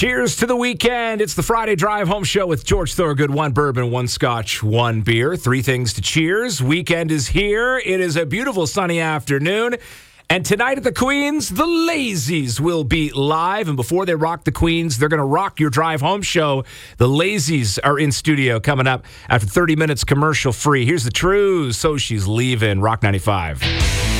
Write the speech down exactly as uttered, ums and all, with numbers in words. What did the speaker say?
Cheers to the weekend. It's the Friday Drive Home Show with George Thorogood. One bourbon, one scotch, one beer. Three things to cheers. Weekend is here. It is a beautiful sunny afternoon. And tonight at the Queens, the Lazies will be live. And before they rock the Queens, they're going to rock your Drive Home Show. The Lazies are in studio coming up after thirty minutes commercial free. Here's the truth. So she's leaving. Rock ninety-five.